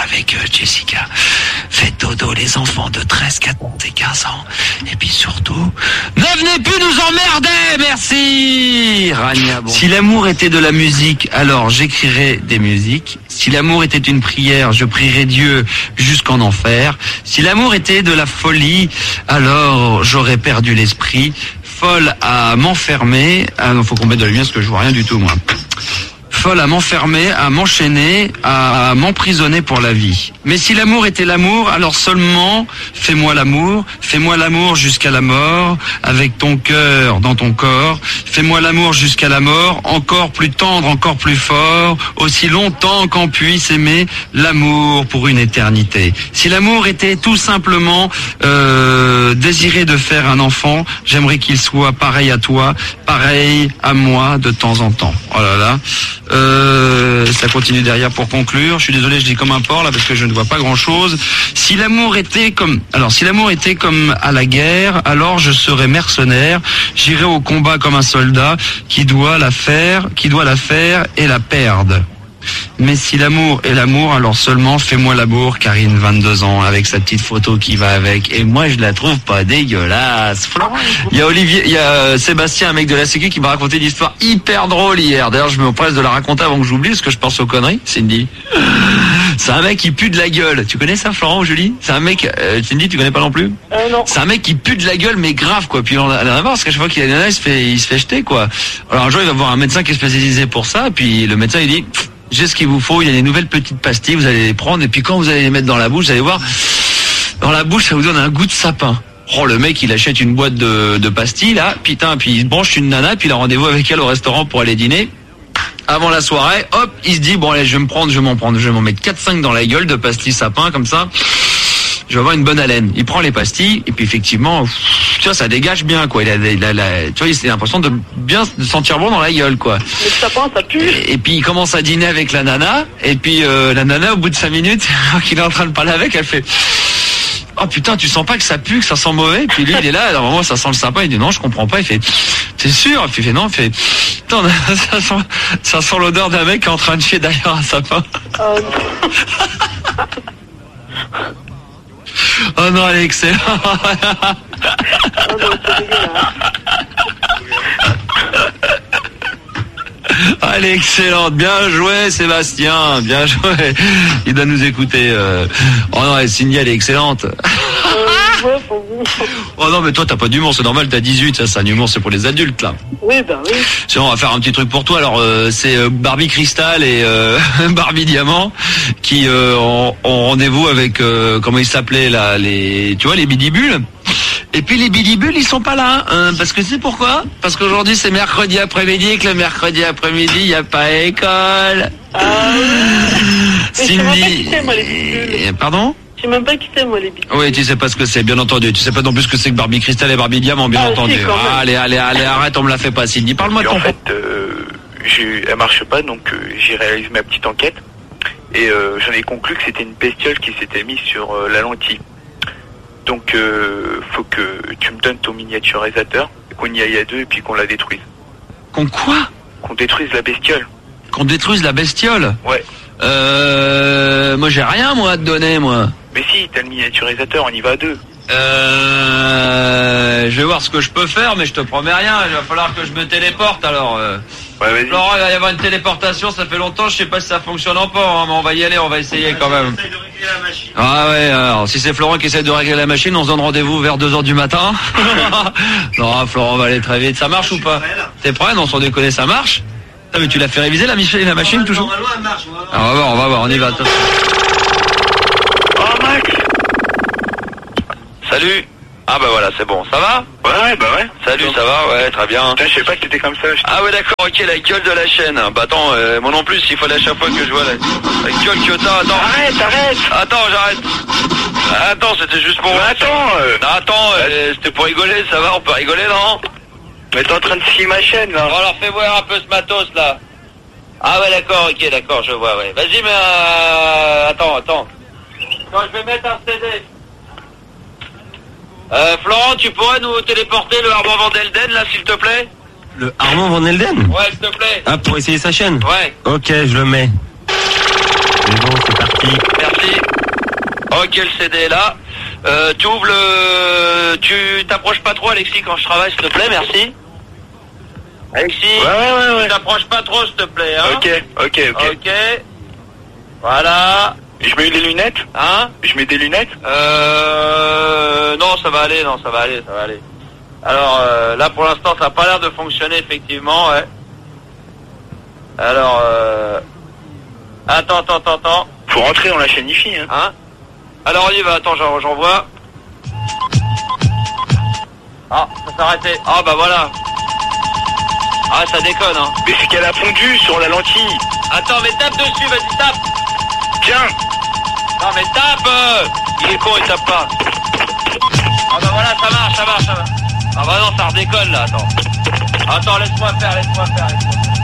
avec Jessica. Faites dodo les enfants de 13, 14 et 15 ans. Et puis surtout, ne venez plus nous emmerder, merci Rania. Bon. Si l'amour était de la musique, alors j'écrirais des musiques. Si l'amour était une prière, je prierais Dieu jusqu'en enfer. Si l'amour était de la folie, alors j'aurais perdu l'esprit. Folle à m'enfermer. Ah non, faut qu'on mette de la lumière parce que je vois rien du tout, moi. Folle à m'enfermer, à m'enchaîner, à m'emprisonner pour la vie. Mais si l'amour était l'amour, alors seulement fais-moi l'amour jusqu'à la mort, avec ton cœur dans ton corps. Fais-moi l'amour jusqu'à la mort, encore plus tendre, encore plus fort, aussi longtemps qu'on puisse aimer l'amour pour une éternité. Si l'amour était tout simplement désirer de faire un enfant, j'aimerais qu'il soit pareil à toi, pareil à moi de temps en temps. Oh là là. Ça continue derrière pour conclure. Je suis désolé, je dis comme un porc là parce que je ne vois pas grand chose. Si l'amour était comme à la guerre, alors je serais mercenaire. J'irais au combat comme un soldat qui doit la faire et la perdre. Mais si l'amour est l'amour, alors seulement fais-moi l'amour, Karine, 22 ans, avec sa petite photo qui va avec. Et moi, je la trouve pas dégueulasse. Il y a Sébastien, un mec de la Sécu, qui m'a raconté une histoire hyper drôle hier. D'ailleurs, je me presse de la raconter avant que j'oublie, parce que je pense aux conneries, Cindy. C'est un mec qui pue de la gueule. Tu connais ça, Florent ou Julie? C'est un mec, Cindy, tu connais pas non plus? Non. C'est un mec qui pue de la gueule, mais grave, quoi. Puis on a marre, parce qu'à chaque fois qu'il a des nanas, il se fait jeter, quoi. Alors un jour, il va voir un médecin qui est spécialisé pour ça, puis le médecin, il dit, j'ai ce qu'il vous faut, il y a des nouvelles petites pastilles, vous allez les prendre, et puis quand vous allez les mettre dans la bouche, vous allez voir, dans la bouche, ça vous donne un goût de sapin. Oh, le mec, il achète une boîte de pastilles, là, putain, puis il branche une nana, puis il a rendez-vous avec elle au restaurant pour aller dîner. Avant la soirée, hop, il se dit, bon, allez, je vais m'en mettre 4-5 dans la gueule de pastilles sapin, comme ça, je vais avoir une bonne haleine. Il prend les pastilles, et puis effectivement, tu vois, ça dégage bien, quoi. Tu vois, il a l'impression de bien se sentir bon dans la gueule, quoi. Le sapin, ça pue. Et puis il commence à dîner avec la nana, et puis la nana, au bout de 5 minutes, alors qu'il est en train de parler avec, elle fait, oh putain, tu sens pas que ça pue, que ça sent mauvais? Et puis lui, il est là, alors moi, ça sent le sapin, il dit non, je comprends pas. Il fait, c'est sûr? Et puis il fait non, il fait, putain, ça sent l'odeur d'un mec qui est en train de chier derrière un sapin. Oh non. Oh non, elle est excellente. Oh non, c'est dégueulasse. Ah, elle est excellente, bien joué Sébastien, bien joué. Il doit nous écouter. Oh non, Cindy, elle est excellente. Oh non, mais toi t'as pas d'humour, c'est normal, t'as 18, ça c'est un humour, c'est pour les adultes là. Oui, ben oui. Sinon on va faire un petit truc pour toi. Alors c'est Barbie Cristal et Barbie Diamant qui ont rendez-vous avec comment ils s'appelaient là, tu vois, les bidibules. Et puis les bidibules, ils sont pas là, hein, parce que c'est pourquoi? Parce qu'aujourd'hui c'est mercredi après-midi et que le mercredi après-midi il y a pas école. Cindy. Pardon? Je sais même pas qui c'est, moi, les bidibules. Oui, tu sais pas ce que c'est, bien entendu. Tu sais pas non plus ce que c'est que Barbie Cristal et Barbie Diamant, bien entendu. Si, allez, arrête, on me la fait pas, Cindy. Parle-moi de ton... En fait, elle marche pas, donc j'ai réalisé ma petite enquête. Et j'en ai conclu que c'était une bestiole qui s'était mise sur la lentille. Donc, faut que tu me donnes ton miniaturisateur, qu'on y aille à deux et puis qu'on la détruise. Qu'on quoi? Qu'on détruise la bestiole. Qu'on détruise la bestiole? Ouais. Moi j'ai rien, moi, à te donner, moi. Mais si, t'as le miniaturisateur, on y va à deux. Je vais voir ce que je peux faire, mais je te promets rien. Il va falloir que je me téléporte, alors. Ouais, vas-y. Laurent, il va y avoir une téléportation, ça fait longtemps, je sais pas si ça fonctionne pas, hein, mais on va y aller, on va essayer quand même. Essaye de régler la machine. Ah ouais, alors si c'est Florent qui essaie de régler la machine, on se donne rendez-vous vers 2h du matin. Non, Florent va aller très vite. Ça marche ou pas? T'es prêt? Non, sans déconner, ça marche? Ah, mais tu l'as fait réviser la machine toujours? Normalement, elle marche. Ah, on va voir, on y va. Oh, Max! Salut. Ah bah voilà, c'est bon, ça va? Ouais, bah ouais. Salut, ça va? Ouais, très bien. Putain, je sais pas que t'étais comme ça. Ah ouais, d'accord, ok, la gueule de la chaîne. Bah attends, moi non plus, il fallait à chaque fois que je vois la gueule que t'as, attends. Arrête! Attends, j'arrête. Attends, c'était juste pour... Attends, c'était pour rigoler, ça va, on peut rigoler, non? Mais t'es en train de scier ma chaîne, là. Bon, alors fais voir un peu ce matos, là. Ah ouais, d'accord, ok, d'accord, je vois, ouais. Vas-y, mais attends. Quand je vais mettre un CD... Florent, tu pourrais nous téléporter le Armand Van Elden, là, s'il te plaît? Le Armand Van Elden? Ouais, s'il te plaît. Ah, pour essayer sa chaîne? Ouais. Ok, je le mets. C'est bon, c'est parti. Merci. merci. Ok, le CD est là. Tu ouvres le... Tu t'approches pas trop, Alexis, quand je travaille, s'il te plaît, merci. Alexis, Ouais. tu t'approches pas trop, s'il te plaît, hein. Ok. Ok. Voilà. Je mets les lunettes? Hein? Je mets des lunettes? Non, ça va aller. Alors, là, pour l'instant, ça n'a pas l'air de fonctionner, effectivement, ouais. Alors, Attends. Faut rentrer dans la chaîne IFI, hein. Hein? Alors, on y va, attends, j'en vois. Ah, ça s'est arrêté. Ah, bah voilà. Ah, ça déconne, hein. Mais c'est qu'elle a fondu sur la lentille. Attends, mais tape dessus, vas-y, tape. Tiens. Non, mais tape. Il est con, il tape pas. Ah, bah voilà, ça marche. Ah, bah non, ça redécolle, là, attends. Attends, laisse-moi faire.